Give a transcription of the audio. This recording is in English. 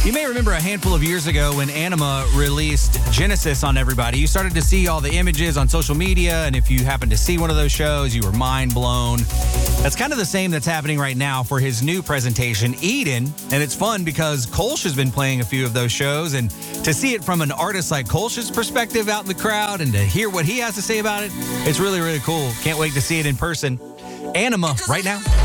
You may remember a handful of years ago when Anima released Genesis on everybody. You started to see all the images on social media, and if you happened to see one of those shows, you were mind blown. That's kind of the same that's happening right now for his new presentation, Eden. And it's fun because Kolsch has been playing a few of those shows, and to see it from an artist like Kolsch's perspective out in the crowd and to hear what he has to say about it, it's really, really cool. Can't wait to see it in person. Anima right now.